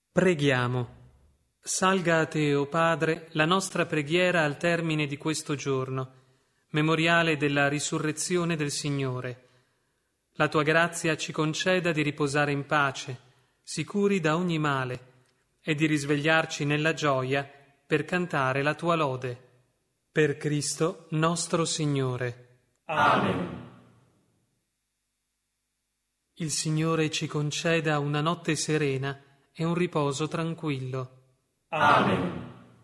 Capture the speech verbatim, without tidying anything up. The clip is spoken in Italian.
Preghiamo. Salga a te, o Padre, la nostra preghiera al termine di questo giorno, memoriale della risurrezione del Signore. La tua grazia ci conceda di riposare in pace, sicuri da ogni male, e di risvegliarci nella gioia per cantare la tua lode. Per Cristo nostro Signore. Amen. Il Signore ci conceda una notte serena e un riposo tranquillo. Amen.